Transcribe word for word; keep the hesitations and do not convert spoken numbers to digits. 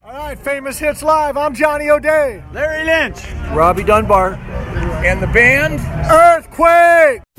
All right, Famous Hits Live. I'm Johnny O'Day. Larry Lynch. Robbie Dunbar. And the band? Earthquake.